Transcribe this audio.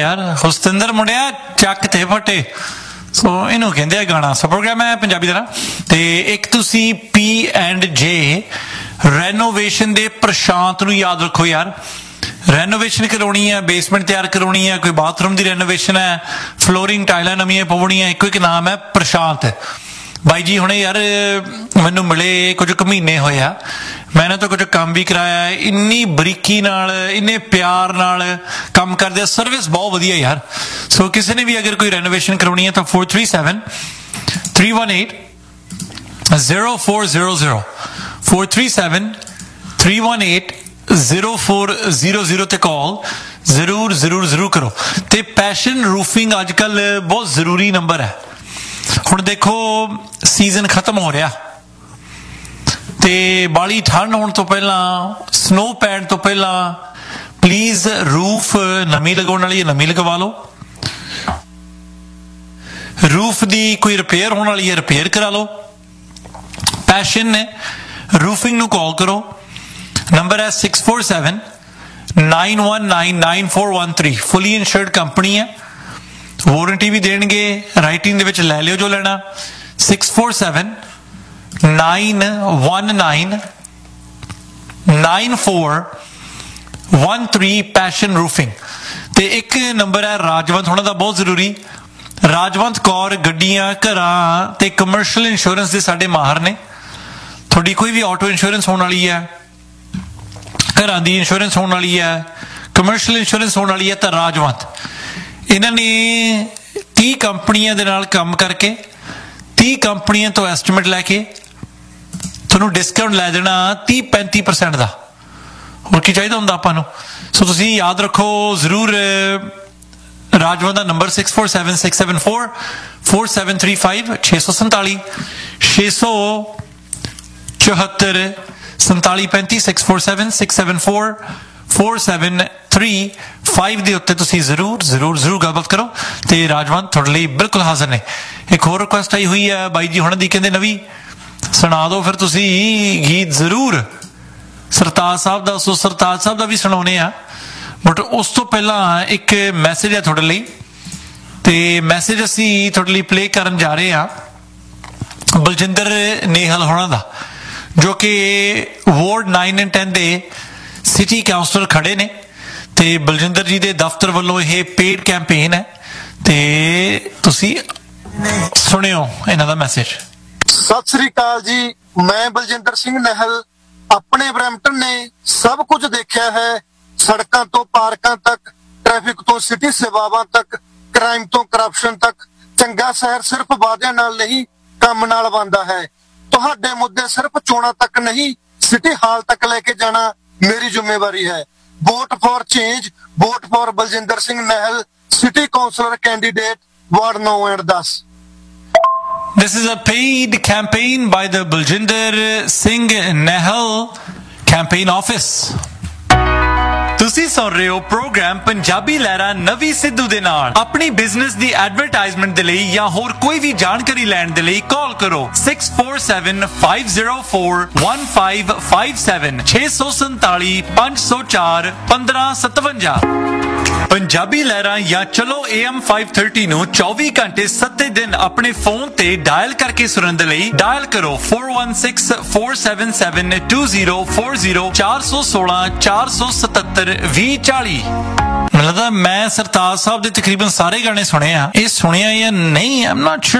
यार हुसतिंदर मुंडिया ਚੱਕ ਤੇ ਫਟੇ ਸੋ ਇਹਨੂੰ ਕਹਿੰਦੇ ਆ ਗਾਣਾ। ਸੋ ਪ੍ਰੋਗਰਾਮ ਹੈ ਪੰਜਾਬੀ ਦਾ ਤੇ ਇੱਕ ਤੁਸੀਂ P&J ਰੈਨੋਵੇਸ਼ਨ ਦੇ ਪ੍ਰਸ਼ਾਂਤ ਨੂੰ ਯਾਦ ਰੱਖੋ ਯਾਰ। ਰੈਨੋਵੇਸ਼ਨ ਕਰਵਾਉਣੀ ਹੈ, ਬੇਸਮੈਂਟ ਤਿਆਰ ਕਰਵਾਉਣੀ ਹੈ, ਕੋਈ ਬਾਥਰੂਮ ਦੀ ਰੈਨੋਵੇਸ਼ਨ ਹੈ, ਫਲੋਰਿੰਗ ਟਾਈਲਾਂ ਨਵੀਆਂ ਪਵਾਉਣੀਆਂ, ਇੱਕੋ ਇੱਕ ਨਾਮ ਹੈ ਪ੍ਰਸ਼ਾਂਤ। ਬਾਈ ਜੀ ਹੁਣੇ ਯਾਰ ਮੈਨੂੰ ਮਿਲੇ ਕੁਝ ਕੁ ਮਹੀਨੇ ਹੋਏ ਆ, ਮੈਂ ਇਹਨਾਂ ਤੋਂ ਕੁਝ ਕੰਮ ਵੀ ਕਰਾਇਆ। ਇੰਨੀ ਬਰੀਕੀ ਨਾਲ ਇੰਨੇ ਪਿਆਰ ਨਾਲ ਕੰਮ ਕਰਦੇ ਆ, ਸਰਵਿਸ ਬਹੁਤ ਵਧੀਆ ਯਾਰ। ਸੋ ਕਿਸੇ ਨੇ ਵੀ ਅਗਰ ਕੋਈ ਰੈਨੋਵੇਸ਼ਨ ਕਰਵਾਉਣੀ ਹੈ ਤਾਂ 437-318-0400 437-318-0400 ਤੇ ਕਾਲ ਜ਼ਰੂਰ ਕਰੋ। ਤੇ ਪੈਸ਼ਨ ਰੂਫਿੰਗ ਅੱਜ ਕੱਲ ਬਹੁਤ ਜ਼ਰੂਰੀ ਨੰਬਰ ਹੈ। ਹੁਣ ਦੇਖੋ ਸੀਜ਼ਨ ਖਤਮ ਹੋ ਰਿਹਾ ਤੇ ਬਾਲੀ ਠੰਡ ਹੋਣ ਤੋਂ ਪਹਿਲਾਂ, ਸਨੋ ਪੈਣ ਤੋਂ ਪਹਿਲਾਂ ਪਲੀਜ਼ ਰੂਫ ਨਵੀਂ ਲਗਾਉਣ ਵਾਲੀ ਹੈ ਨਵੀਂ ਲਗਵਾ ਲਓ। ਰੂਫ ਦੀ ਕੋਈ ਰਿਪੇਅਰ ਹੋਣ ਵਾਲੀ ਹੈ ਰਿਪੇਅਰ ਕਰਾ ਲਓ। ਪੈਸ਼ਨ ਰੂਫਿੰਗ ਨੂੰ ਕਾਲ ਕਰੋ। ਨੰਬਰ ਹੈ 6479199413। ਫੁੱਲੀ ਇੰਸ਼ੋਰਡ ਕੰਪਨੀ ਹੈ, ਵਾਰੰਟੀ ਵੀ ਦੇਣਗੇ, ਰਾਈਟਿੰਗ ਦੇ ਵਿੱਚ ਲੈ ਲਿਓ ਜੋ ਲੈਣਾ। 6479199413 ਪੈਸ਼ਨ ਰੂਫਿੰਗ। ਤੇ ਇੱਕ ਨੰਬਰ ਹੈ ਰਾਜਵੰਤ ਹੋਣਾ ਦਾ ਬਹੁਤ ਜ਼ਰੂਰੀ। ਰਾਜਵੰਤ ਕੌਰ ਗੱਡੀਆਂ, ਘਰਾਂ ਤੇ ਕਮਰਸ਼ੀਅਲ ਇੰਸ਼ੋਰੈਂਸ ਦੇ ਸਾਡੇ ਮਾਹਰ ਨੇ। ਤੁਹਾਡੀ ਕੋਈ ਵੀ ਆਟੋ ਇੰਸ਼ੋਰੈਂਸ ਹੋਣ ਵਾਲੀ ਹੈ, ਘਰਾਂ ਦੀ ਇੰਸ਼ੋਰੈਂਸ ਹੋਣ ਵਾਲੀ ਹੈ, ਕਮਰਸ਼ੀਅਲ ਇੰਸ਼ੋਰੈਂਸ ਹੋਣ ਵਾਲੀ ਹੈ ਤਾਂ ਰਾਜਵੰਤ। ਇਹਨਾਂ ਨੇ 30 ਕੰਪਨੀਆਂ ਦੇ ਨਾਲ ਕੰਮ ਕਰਕੇ 30 ਕੰਪਨੀਆਂ ਤੋਂ ਐਸਟੀਮੇਟ ਲੈ ਕੇ ਤੁਹਾਨੂੰ ਡਿਸਕਾਊਂਟ ਲੈ ਦੇਣਾ 30-35% ਦਾ। ਹੋਰ ਕੀ ਚਾਹੀਦਾ ਹੁੰਦਾ ਆਪਾਂ ਨੂੰ। ਸੋ ਤੁਸੀਂ ਯਾਦ ਰੱਖੋ ਜ਼ਰੂਰ ਰਾਜਵੰਤ ਦਾ ਨੰਬਰ 6476744735 647 674 4735 6476744735 ਦੇ ਉੱਤੇ ਤੁਸੀਂ ਜ਼ਰੂਰ ਗੱਲਬਾਤ ਕਰੋ ਤੇ ਰਾਜਵੰਤ ਤੁਹਾਡੇ ਲਈ ਬਿਲਕੁਲ ਹਾਜ਼ਰ ਨੇ। ਇੱਕ ਹੋਰ ਰਿਕੁਐਸਟ ਆਈ ਹੋਈ ਹੈ ਬਾਈ ਜੀ ਹੁਣਾਂ ਦੀ, ਕਹਿੰਦੇ ਨਵੀਂ ਸੁਣਾ ਦਿਓ ਫਿਰ ਤੁਸੀਂ ਗੀਤ ਜ਼ਰੂਰ ਸਰਤਾਜ ਸਾਹਿਬ ਦਾ। ਸੋ ਸਰਤਾਜ ਸਾਹਿਬ ਦਾ ਵੀ ਸੁਣਾਉਣੇ ਆ, ਬਟ ਉਸ ਤੋਂ ਪਹਿਲਾਂ ਇੱਕ ਮੈਸੇਜ ਹੈ ਤੁਹਾਡੇ ਲਈ ਤੇ ਮੈਸੇਜ ਅਸੀਂ ਤੁਹਾਡੇ ਲਈ ਪਲੇ ਕਰਨ ਜਾ ਰਹੇ ਹਾਂ ਬਲਜਿੰਦਰ ਨੇਹਲ ਹੋਣਾ ਦਾ, ਜੋ ਕਿ ਵਾਰਡ 9 and 10 ਦੇ ਸਿਟੀ ਕਾਉਂਸਲਰ ਖੜੇ ਨੇ ਤੇ ਬਲਜਿੰਦਰ ਜੀ ਦੇ ਦਫ਼ਤਰ ਵੱਲੋਂ ਇਹ ਪੇਡ ਕੈਂਪੇਨ ਹੈ ਤੇ ਤੁਸੀਂ ਸੁਣਿਓ ਇਹਨਾਂ ਦਾ ਮੈਸੇਜ। ਸਤਿ ਸ੍ਰੀ ਅਕਾਲ ਜੀ, ਮੈਂ ਬਲਜਿੰਦਰ ਸਿੰਘ ਨਹਿਲ ਆਪਣੇ ਬਰੈਂਪਟਨ ਨੇ ਸਭ ਕੁਝ ਦੇਖਿਆ ਹੈ। ਸੜਕਾਂ ਤੋਂ ਪਾਰਕਾਂ ਤੱਕ, ਟ੍ਰੈਫਿਕ ਤੋਂ ਸਿਟੀ ਸੇਵਾਵਾਂ ਤੱਕ, ਕ੍ਰਾਈਮ ਤੋਂ ਕਰਪਸ਼ਨ ਤੱਕ। ਚੰਗਾ ਸ਼ਹਿਰ ਸਿਰਫ ਵਾਅਦਿਆਂ ਨਾਲ ਨਹੀਂ ਕੰਮ ਨਾਲ ਬਣਦਾ ਹੈ। ਤੁਹਾਡੇ ਮੁੱਦੇ ਸਿਰਫ ਚੋਣਾਂ ਤੱਕ ਨਹੀਂ ਸਿਟੀ ਹਾਲ ਤੱਕ ਲੈ ਕੇ ਜਾਣਾ ਮੇਰੀ ਜ਼ਿੰਮੇਵਾਰੀ ਹੈ। Vote for change, vote for Baljinder Singh ਨਹਿਲ, city councillor candidate ward 9 and 10। This is a paid campaign by the Baljinder Singh Nehal campaign office. ਤੁਸੀਂ ਸੁਣ ਰਹੇ ਹੋ ਪ੍ਰੋਗਰਾਮ ਪੰਜਾਬੀ ਲਹਿਰਾਂ ਨਵੀਂ ਸਿੱਧੂ ਦੇ ਨਾਲ। ਆਪਣੀ ਬਿਜ਼ਨਸ ਦੀ ਐਡਵਰਟਾਈਜ਼ਮੈਂਟ ਦੇ ਲਈ ਜਾਂ ਹੋਰ ਕੋਈ ਵੀ ਜਾਣਕਾਰੀ ਲੈਣ ਦੇ ਲਈ ਕਾਲ ਕਰੋ 6475041557 647 504 1557। ਪੰਜਾਬੀ ਲਹਿਰਾਂ ਜਾਂ ਚਲੋ AM 530 ਨੂੰ 24 ਘੰਟੇ 7 ਦਿਨ ਆਪਣੇ ਫੋਨ ਤੇ ਡਾਇਲ ਕਰਕੇ ਸੁਣਨ ਦੇ ਲਈ ਡਾਇਲ ਕਰੋ 4164772040 416 477 2040। ਮੈਨੂੰ ਲੱਗਦਾ ਮੈਂ ਸਰਤਾਜ ਸਾਹਿਬ ਦੇ ਤਕਰੀਬਨ ਸਾਰੇ ਗਾਣੇ ਸੁਣੇ ਆ। ਇਹ ਸੁਣਿਆ ਜਾਂ ਨਹੀਂ, ਆਮ ਨॉट श्योर।